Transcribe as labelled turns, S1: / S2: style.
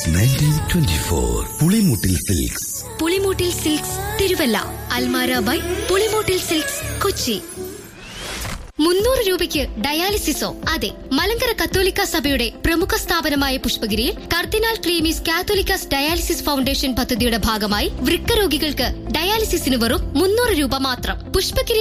S1: Since 1924. Pulimoottil silks.
S2: Pulimoottil silks Thiruvalla. Almara by Pulimoottil silks Kochi. 300 രൂപയ്ക്ക് ഡയാലിസിസോ? അതെ, മലങ്കര കത്തോലിക്ക സഭയുടെ പ്രമുഖ സ്ഥാപനമായ പുഷ്പഗിരിയിൽ കർദിനാൾ ക്ലീമീസ് കാത്തോലിക്കാസ് ഡയാലിസിസ് ഫൗണ്ടേഷൻ പദ്ധതിയുടെ ഭാഗമായി വൃക്ക രോഗികൾക്ക് ഡയാലിസിസിന് വെറും 300 രൂപ മാത്രം. പുഷ്പഗിരി